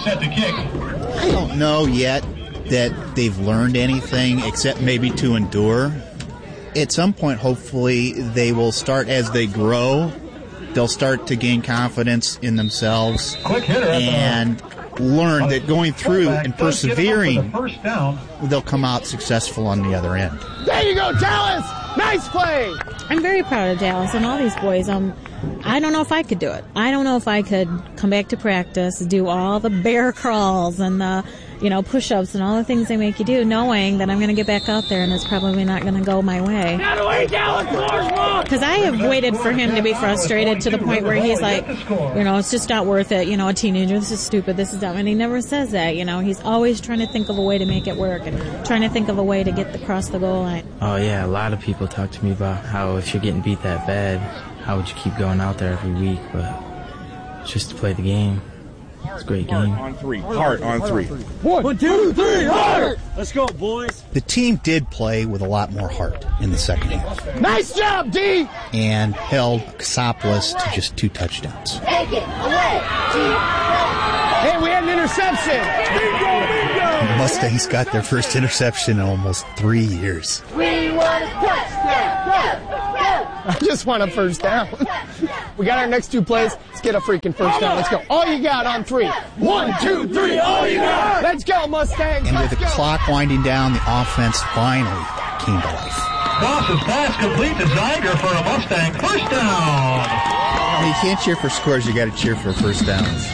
set to kick. I don't know yet that they've learned anything except maybe to endure. At some point, hopefully, they will start as they grow. They'll start to gain confidence in themselves and learn that going through and persevering, they'll come out successful on the other end. There you go, Dallas! Nice play! I'm very proud of Dallas and all these boys. I don't know if I could do it. I don't know if I could come back to practice, do all the bear crawls and the, push-ups and all the things they make you do, knowing that I'm going to get back out there and it's probably not going to go my way. Because I have waited for him to be frustrated to the point where he's like, it's just not worth it. A teenager, this is stupid, this is dumb. And he never says that, He's always trying to think of a way to make it work and trying to think of a way to get across the goal line. Oh, yeah, a lot of people talk to me about how if you're getting beat that bad, how would you keep going out there every week? But just to play the game. It's a great game. On three. Heart on three. 1, 2, 3, heart! Let's go, boys. The team did play with a lot more heart in the second half. Nice job, D! And held Cassopolis to just 2 touchdowns. Take it away, Hey, we had an interception. Bingo! The Mustangs got their first interception in almost 3 years. We want a touchdown. Go! I just want a first down. We got our next 2 plays. Let's get a freaking first down. Let's go. All you got on 3. 1, 2, 3. All you got. Let's go, Mustangs. And with the clock winding down, the offense finally came to life. Boss's pass complete to Zeiger for a Mustang first down. You can't cheer for scores. You got to cheer for first downs.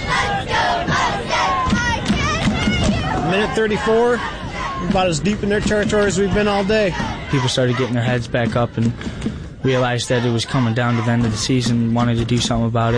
Minute 34. About as deep in their territory as we've been all day. People started getting their heads back up and realized that it was coming down to the end of the season, wanted to do something about it.